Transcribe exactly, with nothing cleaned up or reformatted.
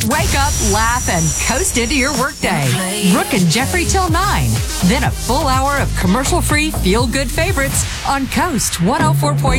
Wake up, laugh, and coast into your workday. Brooke and Jeffrey till nine. Then a full hour of commercial-free feel-good favorites on Coast one oh four point